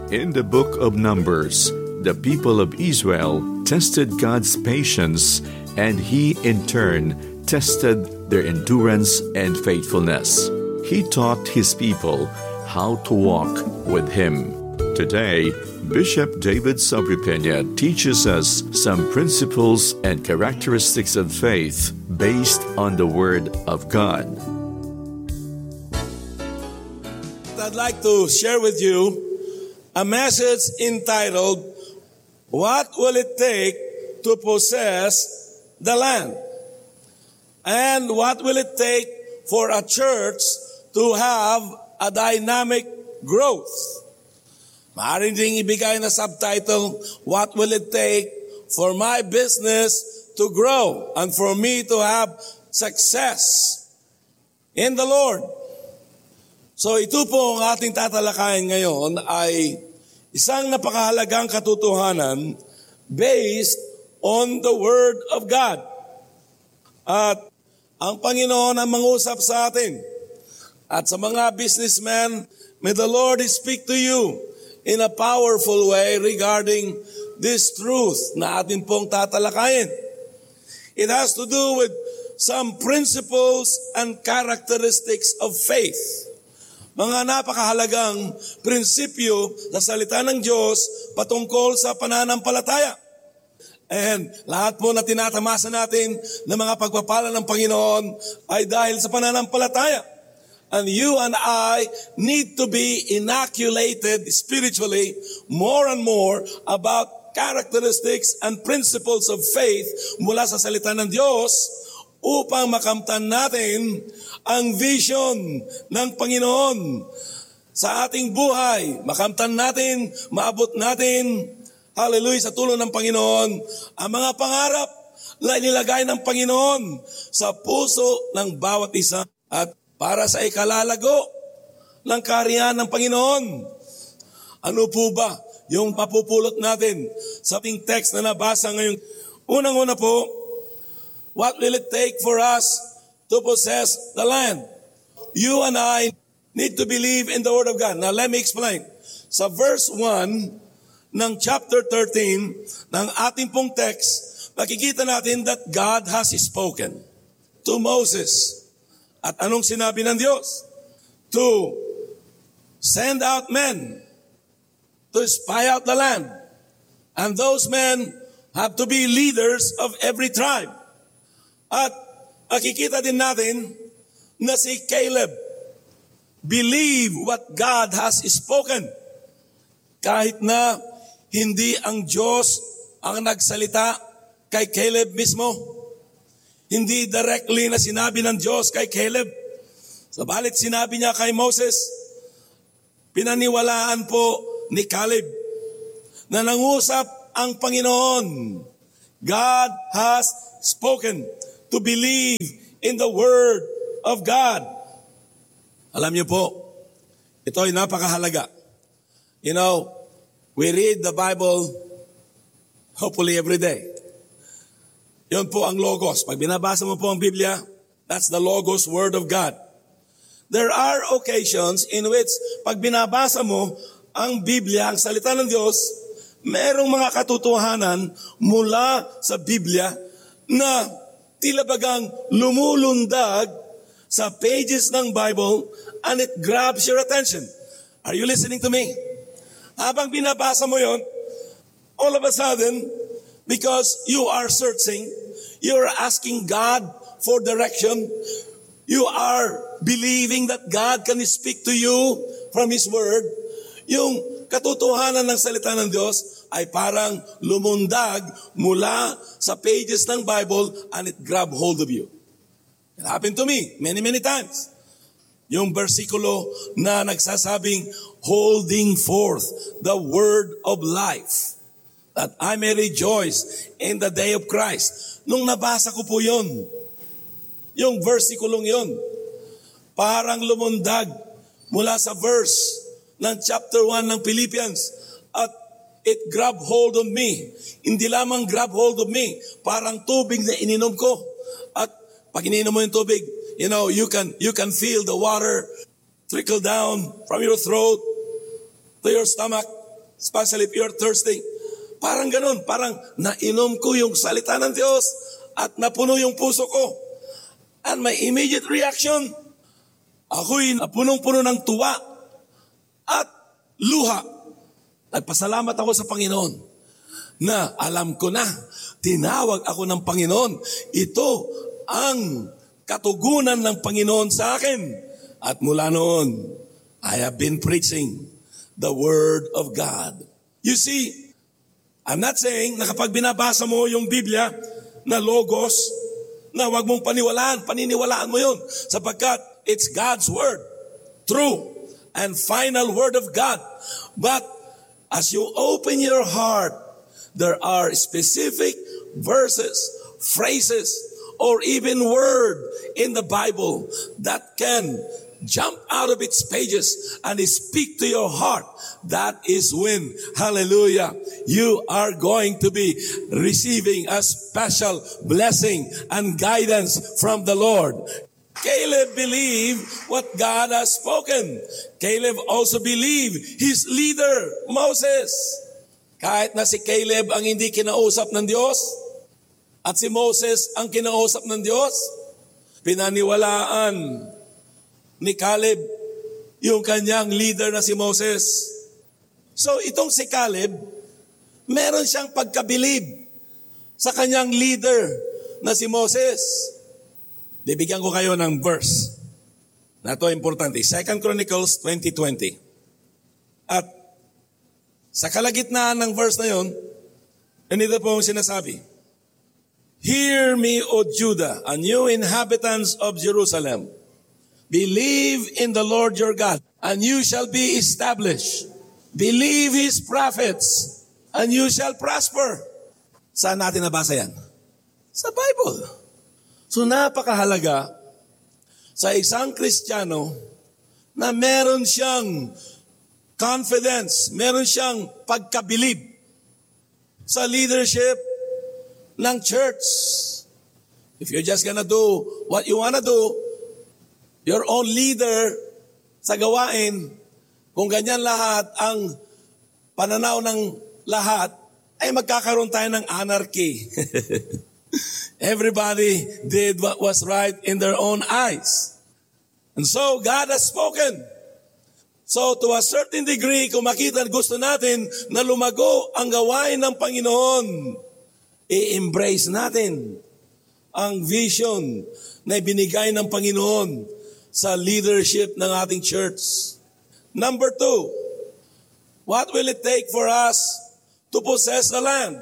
In the book of Numbers, the people of Israel tested God's patience, and He in turn tested their endurance and faithfulness. He taught His people how to walk with Him. Today, Bishop David Sobrepena teaches us some principles and characteristics of faith based on the Word of God. I'd like to share with you a message entitled, "What Will It Take to Possess the Land?" And what will it take for a church to have a dynamic growth? Maaaring ding ibigay na subtitle, "What will it take for my business to grow and for me to have success in the Lord?" So ito po ang ating tatalakayin ngayon ay isang napakahalagang katotohanan based on the Word of God. At ang Panginoon ang mangusap sa atin. At sa mga businessmen, may the Lord speak to you in a powerful way regarding this truth na atin pong tatalakayin. It has to do with some principles and characteristics of faith. Mga napakahalagang prinsipyo sa salita ng Diyos patungkol sa pananampalataya. And lahat po na tinatamasa natin ng mga pagpapala ng Panginoon ay dahil sa pananampalataya. And you and I need to be inoculated spiritually more and more about characteristics and principles of faith mula sa salita ng Diyos upang makamtan natin ang vision ng Panginoon sa ating buhay. Makamtan natin, maabot natin, hallelujah, sa tulong ng Panginoon, ang mga pangarap na inilagay ng Panginoon sa puso ng bawat isa at para sa ikalalago ng kaharian ng Panginoon. Ano po ba yung mapupulot natin sa ating text na nabasa ngayon? Unang-una po, what will it take for us to possess the land? You and I need to believe in the Word of God. Now let me explain. Sa verse 1 ng chapter 13 ng ating pong text, makikita natin that God has spoken to Moses. At anong sinabi ng Diyos? To send out men to spy out the land. And those men have to be leaders of every tribe. At makikita din natin na si Caleb believe what God has spoken. Kahit na hindi ang Diyos ang nagsalita kay Caleb mismo. Hindi directly na sinabi ng Diyos kay Caleb. Sabalit sinabi niya kay Moses, pinaniwalaan po ni Caleb na nangusap ang Panginoon. God has spoken. To believe in the Word of God. Alam niyo po, ito ay napakahalaga. You know, we read the Bible hopefully every day. Yun po ang Logos. Pag binabasa mo po ang Biblia, that's the Logos, Word of God. There are occasions in which pag binabasa mo ang Biblia, ang salita ng Diyos, merong mga katotohanan mula sa Biblia na tila bagang lumulundag sa pages ng Bible and it grabs your attention. Are you listening to me? Habang binabasa mo yon, all of a sudden, because you are searching, you are asking God for direction, you are believing that God can speak to you from His Word, yung katotohanan ng salita ng Diyos ay parang lumundag mula sa pages ng Bible and it grabbed hold of you. It happened to me many, many times. Yung versikulo na nagsasabing, holding forth the word of life, that I may rejoice in the day of Christ. Nung nabasa ko po yun, yung versikulong yun, parang lumundag mula sa verse ng chapter 1 ng Philippians at it grabbed hold of me. Hindi lamang grab hold of me, parang tubig na ininom ko. At pag ininom mo yung tubig, you know, you can feel the water trickle down from your throat to your stomach. Especially if you're thirsty. Parang ganun, parang nainom ko yung salita ng Diyos at napuno yung puso ko. And my immediate reaction, ako'y napunong-puno ng tuwa at luha. Nagpasalamat ako sa Panginoon na alam ko na, tinawag ako ng Panginoon. Ito ang katugunan ng Panginoon sa akin. At mula noon, I have been preaching the Word of God. You see, I'm not saying na kapag binabasa mo yung Biblia na logos, na wag mong paniniwalaan mo yun. Sapagkat it's God's Word, true and final Word of God. But as you open your heart, there are specific verses, phrases, or even word in the Bible that can jump out of its pages and speak to your heart. That is when, hallelujah, you are going to be receiving a special blessing and guidance from the Lord. Caleb believed what God has spoken. Caleb also believed his leader, Moses. Kahit na si Caleb ang hindi kinausap ng Diyos at si Moses ang kinausap ng Diyos, pinaniwalaan ni Caleb yung kanyang leader na si Moses. So itong si Caleb, meron siyang pagkabilib sa kanyang leader na si Moses. Bibigyan ko kayo ng verse na ito importante. 2 Chronicles 20:20. At sa kalagitnaan ng verse na yon, ganito po ang sinasabi. Hear me, O Judah, and you inhabitants of Jerusalem. Believe in the Lord your God, and you shall be established. Believe His prophets, and you shall prosper. Saan natin nabasa yan? Sa Bible. So napakahalaga sa isang Kristiyano na meron siyang confidence, meron siyang pagkabilib sa leadership ng church. If you're just gonna do what you wanna do, your own leader sa gawain, kung ganyan lahat ang pananaw ng lahat, ay magkakaroon tayo ng anarchy. Everybody did what was right in their own eyes. And so God has spoken. So to a certain degree, kung makita gusto natin na lumago ang gawain ng Panginoon, i-embrace natin ang vision na ibinigay ng Panginoon sa leadership ng ating church. Number 2, what will it take for us to possess the land?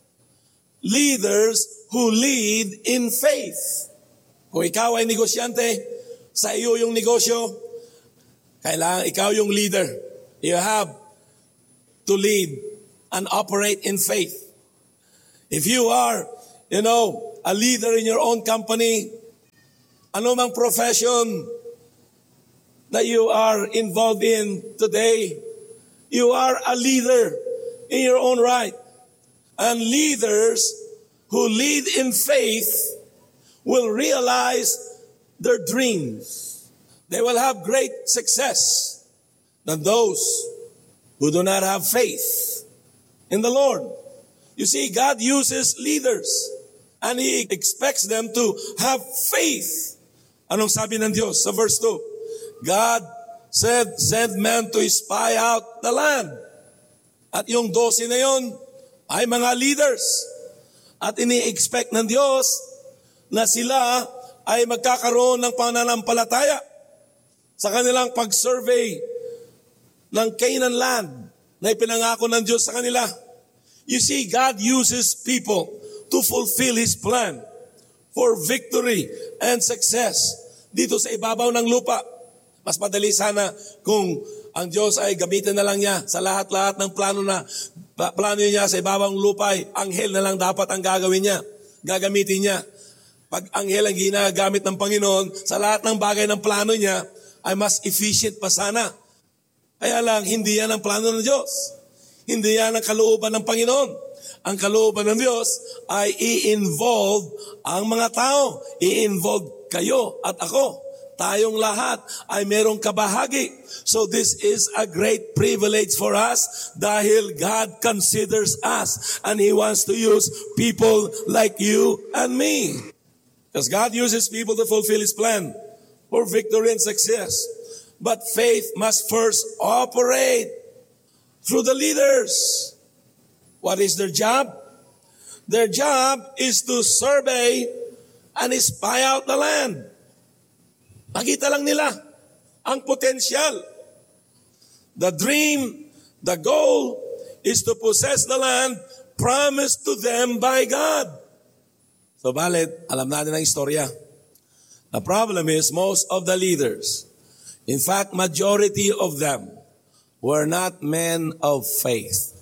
Leaders who lead in faith. Kung ikaw ay negosyante, sa iyo yung negosyo, kailangan ikaw yung leader. You have to lead and operate in faith. If you are, a leader in your own company, ano mang profession that you are involved in today, you are a leader in your own right. And leaders who lead in faith will realize their dreams. They will have great success than those who do not have faith in the Lord. You see, God uses leaders and He expects them to have faith. Anong sabi ng Diyos sa verse 2? God said, send men to spy out the land. At yung 12 na yon ay mga leaders. At ini-expect ng Diyos na sila ay magkakaroon ng pananampalataya sa kanilang pag-survey ng Canaan land na ipinangako ng Diyos sa kanila. You see, God uses people to fulfill His plan for victory and success dito sa ibabaw ng lupa. Mas madali sana kung ang Diyos ay gamitin na lang niya sa lahat-lahat ng plano niya sa ibabaw ng lupa, ay anghel na lang dapat ang gagamitin niya. Pag anghel ang ginagamit ng Panginoon sa lahat ng bagay ng plano niya, ay mas efficient pa sana. Kaya lang, hindi yan ang plano ng Diyos. Hindi yan ang kalooban ng Panginoon. Ang kalooban ng Diyos ay i-involve ang mga tao. I-involve kayo at ako. tayong lahat ay merong kabahagi. So this is a great privilege for us dahil God considers us and He wants to use people like you and me. Because God uses people to fulfill His plan for victory and success. But faith must first operate through the leaders. What is their job? Their job is to survey and spy out the land. Makita lang nila ang potensyal. The dream, the goal is to possess the land promised to them by God. So balit, alam natin ang istorya. The problem is most of the leaders, in fact, majority of them, were not men of faith.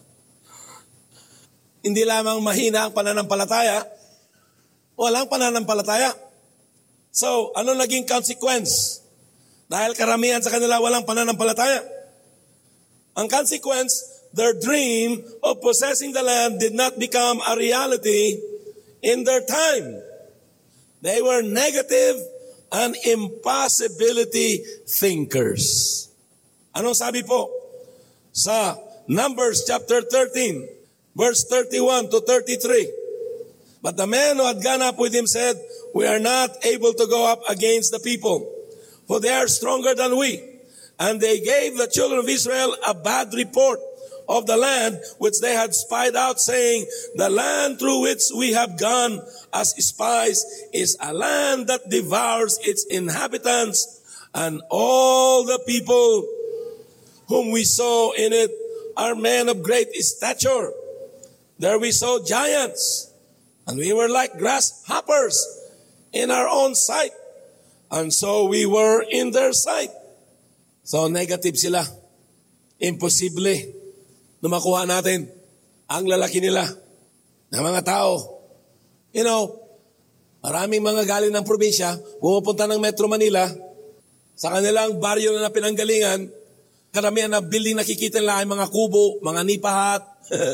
Hindi lamang mahina ang pananampalataya, walang pananampalataya. So, ano naging consequence? Dahil karamihan sa kanila walang pananampalataya. Ang consequence, their dream of possessing the land did not become a reality in their time. They were negative and impossibility thinkers. Anong sabi po? Sa Numbers chapter 13, verse 31 to 33. But the man who had gone up with him said, "We are not able to go up against the people, for they are stronger than we." And they gave the children of Israel a bad report of the land which they had spied out, saying, "The land through which we have gone as spies is a land that devours its inhabitants, and all the people whom we saw in it are men of great stature. There we saw giants, and we were like grasshoppers in our own sight, and so we were in their sight." So negative sila. Imposible na makuha natin ang lalaki nila ng mga tao. You know, maraming mga galing ng probinsya, pumupunta ng Metro Manila, sa kanilang baryo na pinanggalingan, karamihan na building nakikita nila ay mga kubo, mga nipahat,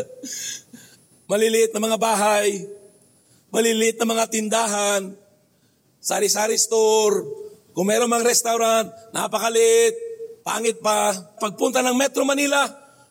maliliit na mga bahay, maliliit na mga tindahan, sari-sari store, kung meron mga restaurant, napakaliit, pangit pa. Pagpunta ng Metro Manila,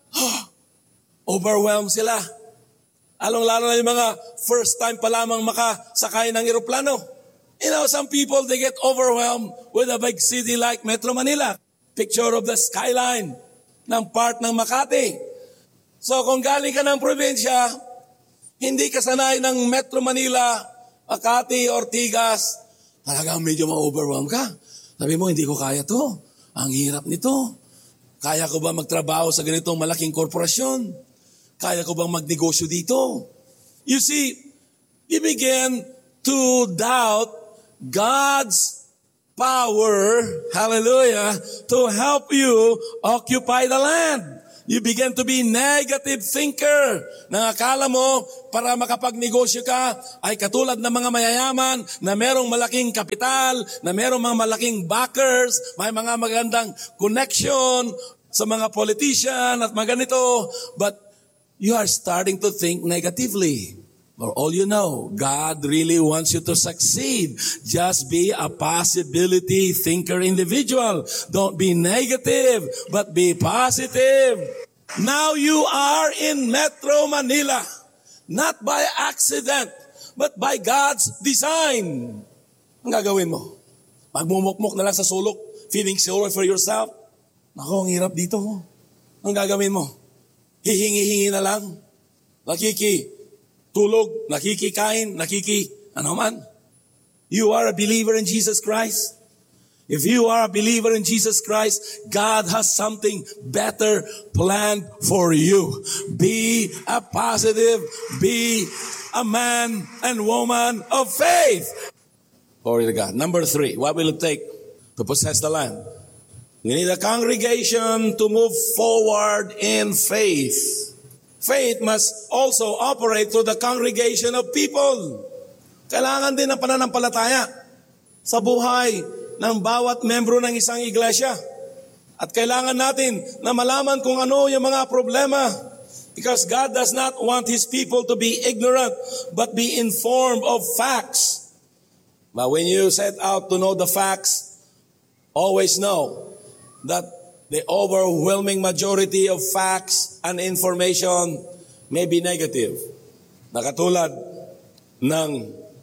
overwhelmed sila. Along-lalo na yung mga first time pa lamang makasakay ng eroplano. You know, some people, they get overwhelmed with a big city like Metro Manila. Picture of the skyline ng part ng Makati. So kung galing ka ng probinsya, hindi ka sanay ng Metro Manila, Makati, Ortigas, talagang medyo ma-overwhelm ka. Sabi mo, hindi ko kaya to. Ang hirap nito. Kaya ko ba magtrabaho sa ganitong malaking korporasyon? Kaya ko bang magnegosyo dito? You see, you begin to doubt God's power, hallelujah, to help you occupy the land. You begin to be negative thinker. Akala mo, para makapagnegosyo ka, ay katulad ng mga mayayaman na merong malaking kapital, na merong mga malaking backers, may mga magandang connection sa mga politician at mga ganito. But you are starting to think negatively. For all you know, God really wants you to succeed. Just be a possibility thinker individual. Don't be negative, but be positive. Now you are in Metro Manila, not by accident, but by God's design. Ang gagawin mo? Magmumukmuk na lang sa sulok, feeling sorry for yourself? Naku, ang hirap dito. Ang gagawin mo? Hihingi-hingi na lang. Tulog, nakikikain, ano man. You are a believer in Jesus Christ. If you are a believer in Jesus Christ, God has something better planned for you. Be a positive, be a man and woman of faith. Glory to God. Number 3, what will it take to possess the land? We need a congregation to move forward in faith. Faith must also operate through the congregation of people. Kailangan din ng pananampalataya sa buhay ng bawat membro ng isang iglesia. At kailangan natin na malaman kung ano yung mga problema. Because God does not want His people to be ignorant, but be informed of facts. But when you set out to know the facts, always know that the overwhelming majority of facts and information may be negative. Nakatulad ng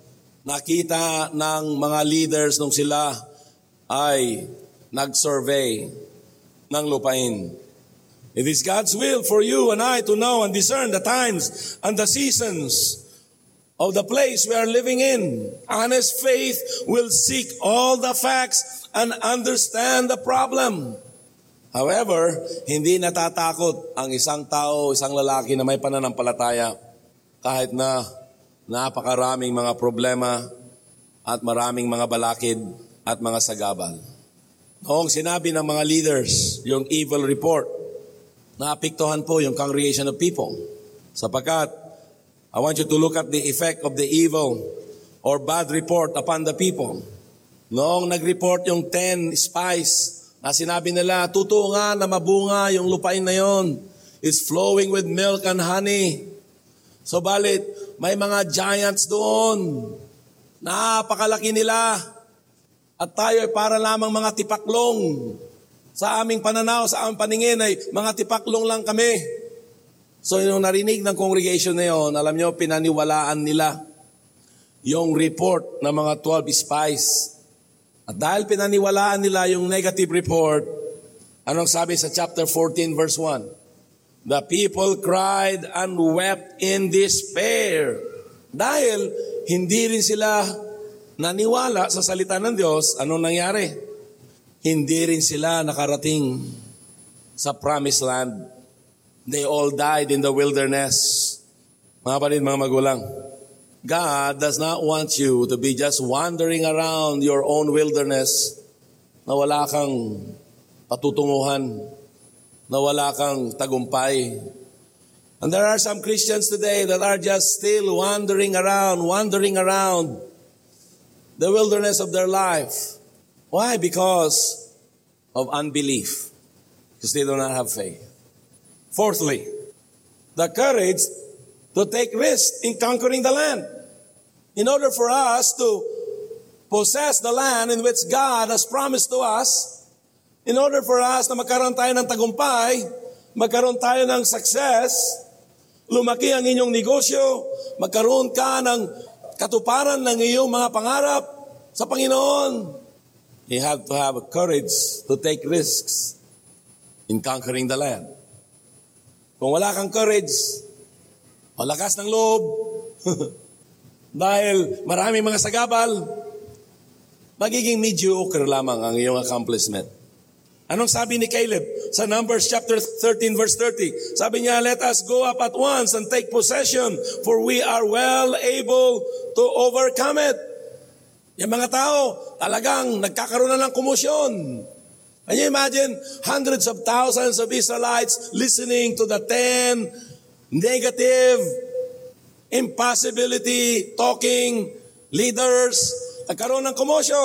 nakita ng mga leaders nung sila ay nag-survey ng lupain. It is God's will for you and I to know and discern the times and the seasons of the place we are living in. Honest faith will seek all the facts and understand the problem. However, hindi natatakot ang isang tao, isang lalaki na may pananampalataya kahit na napakaraming mga problema at maraming mga balakid at mga sagabal. Noong sinabi ng mga leaders yung evil report, naapektuhan po yung congregation of people. Sapagkat, I want you to look at the effect of the evil or bad report upon the people. Noong nag-report yung 10 spies na sinabi nila, totoo nga na mabunga yung lupain na yon. It's flowing with milk and honey. So balit, may mga giants doon. Napakalaki nila. At tayo ay para lamang mga tipaklong. Sa aming pananaw, sa aming paningin ay mga tipaklong lang kami. So yung narinig ng congregation na yun, alam nyo, pinaniwalaan nila yung report ng mga 12 spies. At dahil pinaniwalaan nila yung negative report, anong sabi sa chapter 14 verse 1? The people cried and wept in despair. Dahil hindi rin sila naniwala sa salita ng Diyos, anong nangyari? Hindi rin sila nakarating sa promised land. They all died in the wilderness. Mga kapatid, mga magulang, God does not want you to be just wandering around your own wilderness na wala kang patutunguhan, na wala kang tagumpay. And there are some Christians today that are just still wandering around the wilderness of their life. Why? Because of unbelief. Because they do not have faith. Fourthly, the courage to take risks in conquering the land. In order for us to possess the land in which God has promised to us, in order for us na magkaroon tayo ng tagumpay, magkaroon tayo ng success, lumaki ang inyong negosyo, magkaroon ka ng katuparan ng iyong mga pangarap sa Panginoon, you have to have courage to take risks in conquering the land. Kung wala kang courage, malakas ng loob, dahil maraming mga sagabal, magiging mediocre lamang ang iyong accomplishment. Anong sabi ni Caleb sa Numbers chapter 13 verse 30? Sabi niya, let us go up at once and take possession, for we are well able to overcome it. Yung mga tao, talagang nagkakaroon na ng komosyon. Can you imagine hundreds of thousands of Israelites listening to the 10 negative, impossibility talking leaders? Nagkaroon ng komosyon.